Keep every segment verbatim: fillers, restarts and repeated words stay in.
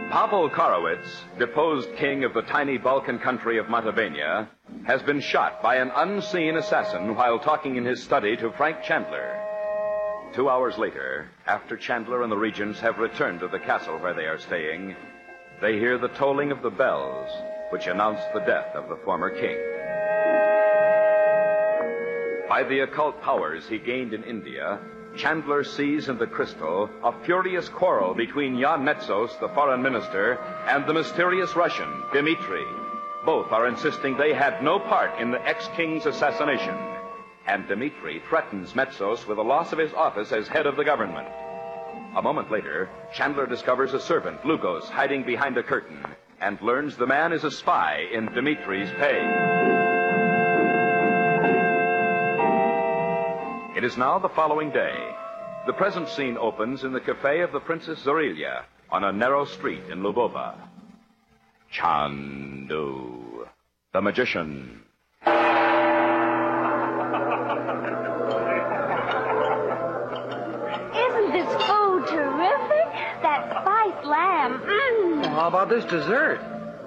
Pavel Korowitz, deposed king of the tiny Balkan country of Matabenia, has been shot by an unseen assassin while talking in his study to Frank Chandler. Two hours later, after Chandler and the regents have returned to the castle where they are staying, they hear the tolling of the bells, which announce the death of the former king. By the occult powers he gained in India, Chandler sees in the crystal a furious quarrel between Jan Metzos, the foreign minister, and the mysterious Russian, Dmitri. Both are insisting they had no part in the ex-king's assassination. And Dmitri threatens Metzos with the loss of his office as head of the government. A moment later, Chandler discovers a servant, Lugos, hiding behind a curtain, and learns the man is a spy in Dmitri's pay. It is now the following day. The present scene opens in the cafe of the Princess Zorilia on a narrow street in Lubova. Chandu, the magician. Isn't this food terrific? That spiced lamb. Mmm. Well, how about this dessert?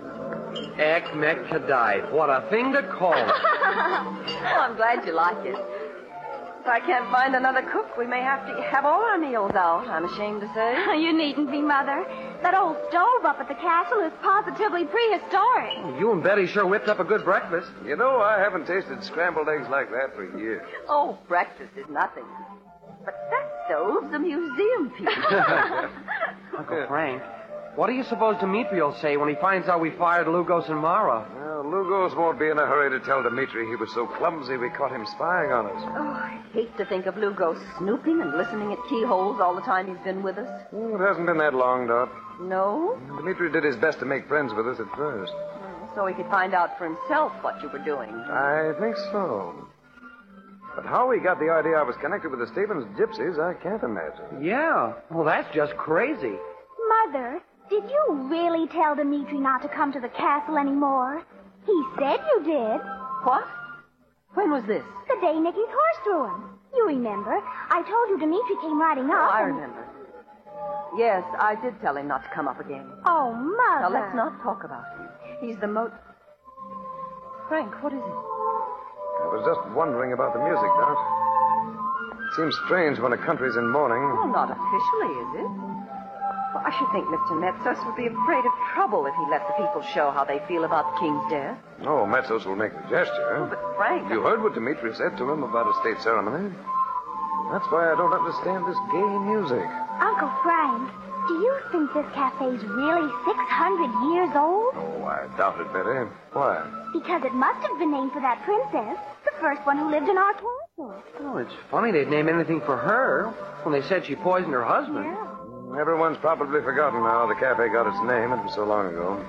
Ek mek kadai. What a thing to call it. Oh, I'm glad you like it. If I can't find another cook, we may have to have all our meals out, I'm ashamed to say. You needn't be, Mother. That old stove up at the castle is positively prehistoric. You and Betty sure whipped up a good breakfast. You know, I haven't tasted scrambled eggs like that for years. Oh, breakfast is nothing. But that stove's a museum piece. Uncle Frank, what do you suppose Dmitri will say when he finds out we fired Lugos and Mara? Well, Lugos won't be in a hurry to tell Dmitri he was so clumsy we caught him spying on us. Oh, I hate to think of Lugos snooping and listening at keyholes all the time he's been with us. Well, it hasn't been that long, Dot. No? Dmitri did his best to make friends with us at first. So he could find out for himself what you were doing. I think so. But how he got the idea I was connected with the Stevens gypsies, I can't imagine. Yeah. Well, that's just crazy. Mother, did you really tell Dmitri not to come to the castle anymore? He said you did. What? When was this? The day Nicky's horse threw him. You remember? I told you Dmitri came riding up. Oh, I and... remember. Yes, I did tell him not to come up again. Oh, Mother. Now, let's not talk about him. He's the most... Frank, what is it? I was just wondering about the music, Dot. It seems strange when a country's in mourning. Well, not officially, is it? Well, I should think Mister Metzos would be afraid of trouble if he let the people show how they feel about the king's death. Oh, Metzos will make the gesture. Oh, but Frank... You heard what Dmitri said to him about a state ceremony? That's why I don't understand this gay music. Uncle Frank, do you think this cafe's really six hundred years old? Oh, I doubt it, Betty. Why? Because it must have been named for that princess, the first one who lived in our castle. Oh, it's funny they'd name anything for her when they said she poisoned her husband. Yeah. Everyone's probably forgotten how the cafe got its name. It was so long ago.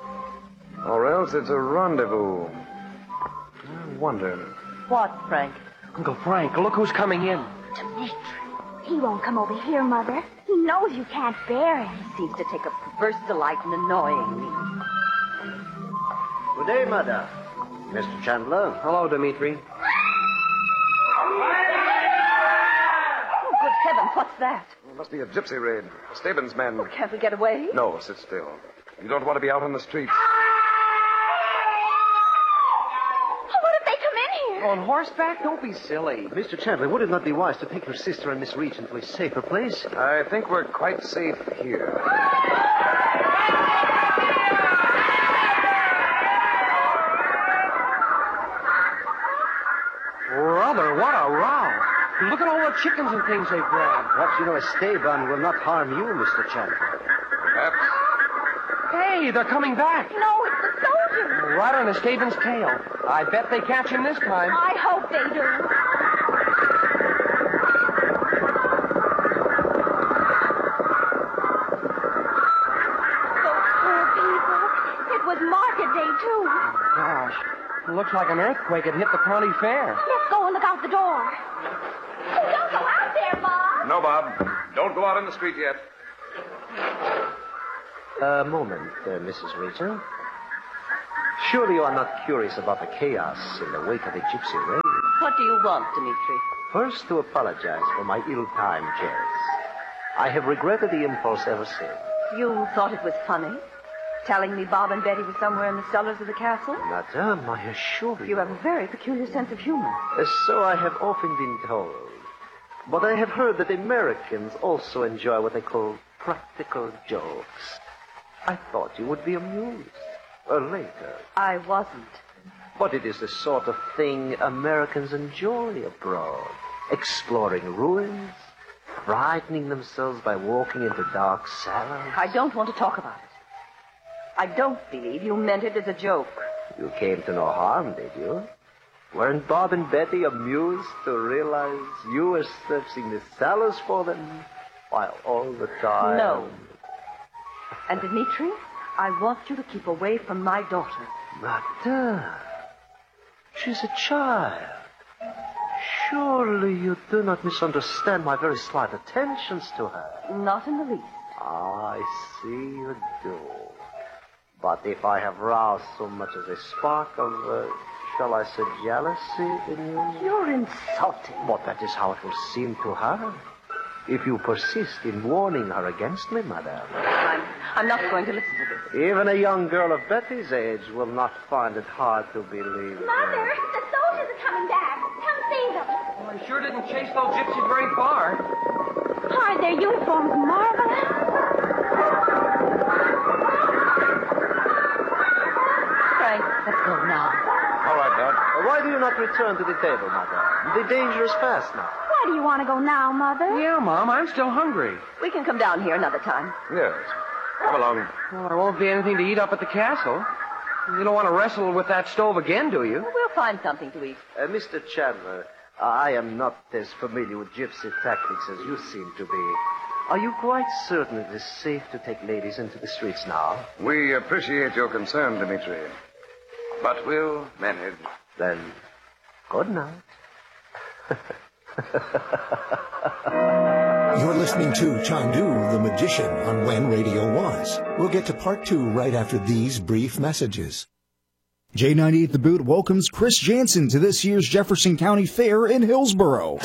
Or else it's a rendezvous. I wonder. What, Frank? Uncle Frank, look who's coming in. Dmitri. He won't come over here, Mother. He knows you can't bear him. He seems to take a perverse delight in annoying me. Good day, Mother. Mister Chandler. Hello, Dmitri. Oh, good heavens, what's that? It must be a gypsy raid. A Stevens man. Oh, can't we get away? No, sit still. You don't want to be out on the street. What if they come in here? On horseback? Don't be silly. Mister Chandler, would it not be wise to take your sister and Miss Regent to a safer place? I think we're quite safe here. Brother, what a row. Look at all the chickens and things they've grabbed. Perhaps you know a stay bun will not harm you, Mister Chandler. Perhaps. Hey, they're coming back. No, it's the soldiers. Right on the Stevens' tail. I bet they catch him this time. I hope they do. Those poor people. It was market day, too. Gosh, it looks like an earthquake had hit the county fair. Let's go and look out the door. Oh, don't go out there, Bob. No, Bob. Don't go out in the street yet. A moment, uh, Missus Regent. Surely you are not curious about the chaos in the wake of the gypsy raid. What do you want, Dmitri? First, to apologize for my ill-timed jest. I have regretted the impulse ever since. You thought it was funny? Telling me Bob and Betty were somewhere in the cellars of the castle? Madame, I assure you. You have a very peculiar sense of humor. Uh, So I have often been told. But I have heard that Americans also enjoy what they call practical jokes. I thought you would be amused. Or later. I wasn't. But it is the sort of thing Americans enjoy abroad. Exploring ruins, frightening themselves by walking into dark cellars. I don't want to talk about it. I don't believe you meant it as a joke. You came to no harm, did you? Weren't Bob and Betty amused to realize you were searching the cellars for them while all the time... No. And Dimitri, I want you to keep away from my daughter. Madame, she's a child. Surely you do not misunderstand my very slight attentions to her. Not in the least. I see you do. But if I have roused so much as a spark of, uh, shall I say, jealousy in you? You're insulting. But that is how it will seem to her. If you persist in warning her against me, madame. I'm, I'm not going to listen to this. Even a young girl of Betty's age will not find it hard to believe. Mother, the soldiers are coming back. Come see them. Well, I sure didn't chase those gypsies very far. Aren't their uniforms marvelous? Frank, let's go now. All right, Doc. Uh, Why do you not return to the table, madame? The danger is past now. Why do you want to go now, Mother? Yeah, Mom, I'm still hungry. We can come down here another time. Yes. Come along. Well, there won't be anything to eat up at the castle. You don't want to wrestle with that stove again, do you? We'll find something to eat. Uh, Mister Chandler, I am not as familiar with gypsy tactics as you seem to be. Are you quite certain it is safe to take ladies into the streets now? We appreciate your concern, Dimitri. But we'll manage. Then, good night. You're listening to Chandu, the Magician, on When Radio Was. We'll get to part two right after these brief messages. J ninety-eight The Boot welcomes Chris Jansen to this year's Jefferson County Fair in Hillsboro.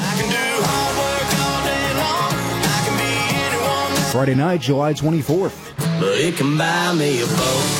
Friday night, July twenty-fourth. But it can buy me a boat.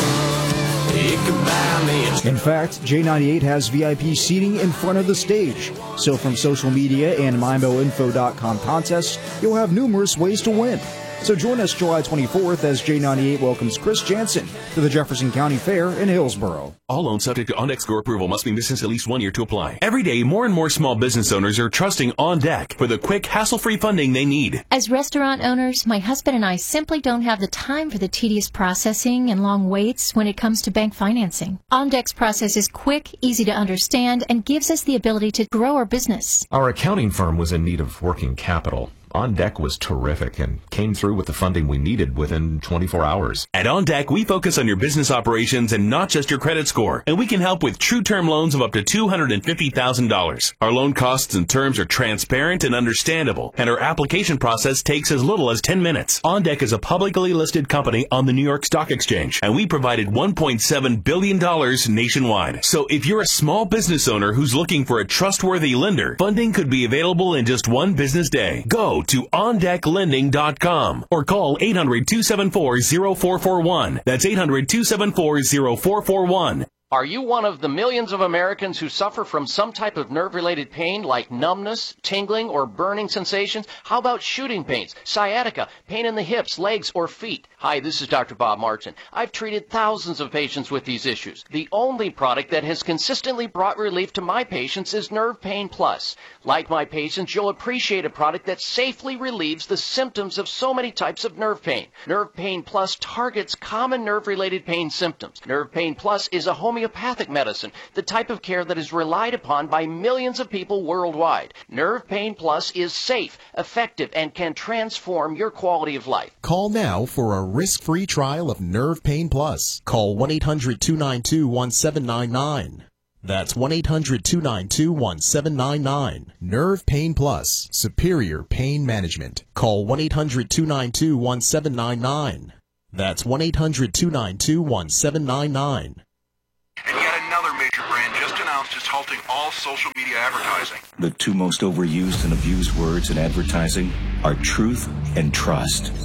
It can buy me a... In fact, J ninety-eight has V I P seating in front of the stage. So from social media and my mo info dot com contests, you'll have numerous ways to win. So join us July twenty-fourth as J ninety-eight welcomes Chris Jansen to the Jefferson County Fair in Hillsboro. All loans subject to OnDeck score approval must be in business at least one year to apply. Every day, more and more small business owners are trusting OnDeck for the quick, hassle-free funding they need. As restaurant owners, my husband and I simply don't have the time for the tedious processing and long waits when it comes to bank financing. OnDeck's process is quick, easy to understand, and gives us the ability to grow our business. Our accounting firm was in need of working capital. OnDeck was terrific and came through with the funding we needed within twenty-four hours. At OnDeck, we focus on your business operations and not just your credit score, and we can help with true term loans of up to two hundred fifty thousand dollars. Our loan costs and terms are transparent and understandable, and our application process takes as little as ten minutes. OnDeck is a publicly listed company on the New York Stock Exchange, and we provided one point seven billion dollars nationwide. So if you're a small business owner who's looking for a trustworthy lender, funding could be available in just one business day. Go to on deck lending dot com or call eight hundred, two seven four, zero four four one. That's eight hundred, two seven four, zero four four one. Are you one of the millions of Americans who suffer from some type of nerve-related pain like numbness, tingling, or burning sensations? How about shooting pains, sciatica, pain in the hips, legs, or feet? Hi, this is Doctor Bob Martin. I've treated thousands of patients with these issues. The only product that has consistently brought relief to my patients is Nerve Pain Plus. Like my patients, you'll appreciate a product that safely relieves the symptoms of so many types of nerve pain. Nerve Pain Plus targets common nerve-related pain symptoms. Nerve Pain Plus is a homeopathic Homeopathic medicine, the type of care that is relied upon by millions of people worldwide. Nerve Pain Plus is safe, effective, and can transform your quality of life. Call now for a risk-free trial of Nerve Pain Plus. Call one eight hundred, two nine two, one seven nine nine. That's one eight hundred, two nine two, one seven nine nine. Nerve Pain Plus, superior pain management. Call one eight hundred, two nine two, one seven nine nine. That's one eight hundred, two nine two, one seven nine nine. And yet another major brand just announced it's halting all social media advertising. The two most overused and abused words in advertising are truth and trust.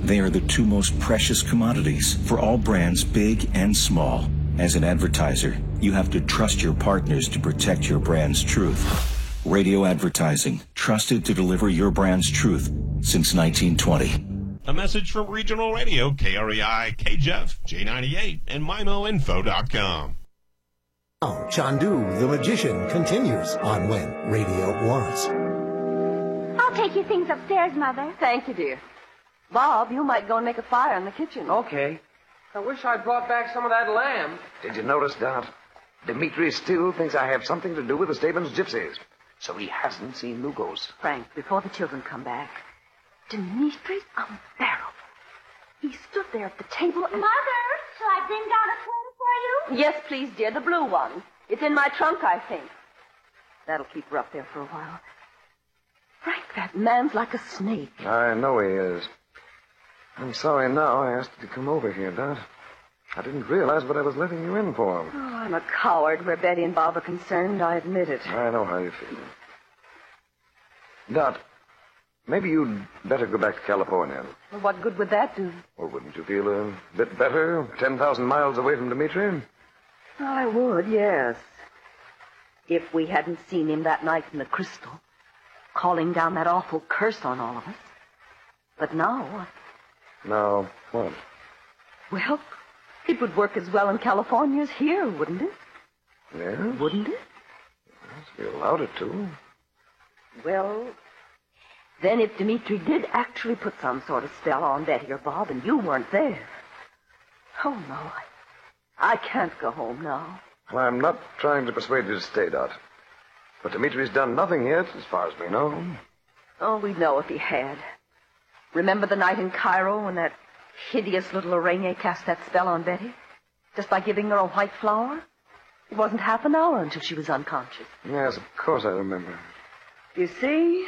They are the two most precious commodities for all brands, big and small. As an advertiser, you have to trust your partners to protect your brand's truth. Radio advertising, trusted to deliver your brand's truth since nineteen twenty. A message from Regional Radio, K R E I, K J E F, J ninety-eight, and M I M O info dot com. Now, Chandu the Magician continues on When Radio Was. I'll take your things upstairs, Mother. Thank you, dear. Bob, you might go and make a fire in the kitchen. Okay. I wish I'd brought back some of that lamb. Did you notice, Dot? Dimitri still thinks I have something to do with the Stavens gypsies. So he hasn't seen Lugos. Frank, before the children come back, Dimitri's unbearable. He stood there at the table and... Mother, shall I bring down a sweater for you? Yes, please, dear. The blue one. It's in my trunk, I think. That'll keep her up there for a while. Frank, that man's like a snake. I know he is. I'm sorry now I asked you to come over here, Dot. I didn't realize what I was letting you in for. Oh, I'm a coward where Betty and Bob are concerned. I admit it. I know how you feel. Dot, maybe you'd better go back to California. Well, what good would that do? Or wouldn't you feel a bit better ten thousand miles away from Dimitri? I would, yes. If we hadn't seen him that night in the Crystal, calling down that awful curse on all of us. But now... Now, what? Well, it would work as well in California as here, wouldn't it? Yeah? Wouldn't it? Yes, you allowed it to. Well, then if Dimitri did actually put some sort of spell on Betty or Bob and you weren't there... Oh, no, I, I can't go home now. Well, I'm not trying to persuade you to stay, Dot. But Dimitri's done nothing yet, as far as we know. Oh, we'd know if he had. Remember the night in Cairo when that hideous little araignée cast that spell on Betty? Just by giving her a white flower? It wasn't half an hour until she was unconscious. Yes, of course I remember. You see?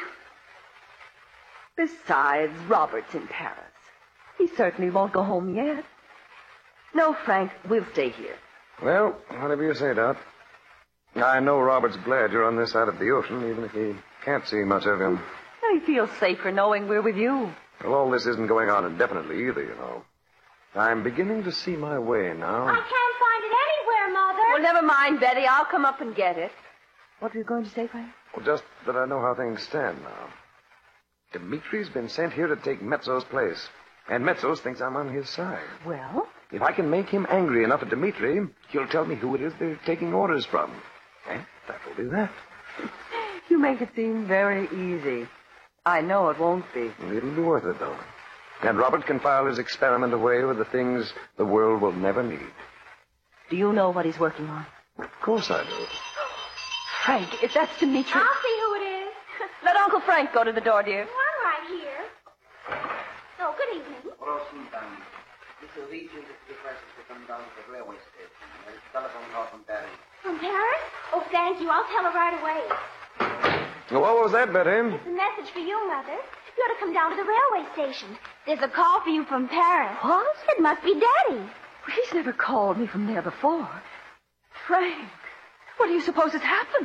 Besides, Robert's in Paris. He certainly won't go home yet. No, Frank, we'll stay here. Well, whatever you say, Dot. I know Robert's glad you're on this side of the ocean, even if he can't see much of him. He feels safer knowing we're with you. Well, all this isn't going on indefinitely either, you know. I'm beginning to see my way now. I can't find it anywhere, Mother. Well, never mind, Betty. I'll come up and get it. What were you going to say, Frank? Well, just that I know how things stand now. Dimitri's been sent here to take Mezzo's place. And Metzos thinks I'm on his side. Well? If I can make him angry enough at Dimitri, he'll tell me who it is they're taking orders from. And that will be that. You make it seem very easy. I know it won't be. It'll be worth it, though. And Robert can file his experiment away with the things the world will never need. Do you know what he's working on? Of course I do. Frank, if that's Dimitri... I'll see who it is. Let Uncle Frank go to the door, dear. Oh, I'm right here. Oh, good evening. Hello, Susan. This is Regent is requested to come down to the railway station. There's a telephone call from Paris. From Paris? Oh, thank you. I'll tell her right away. What was that, Betty? It's a message for you, Mother. You ought to come down to the railway station. There's a call for you from Paris. What? It must be Daddy. He's never called me from there before. Frank, what do you suppose has happened?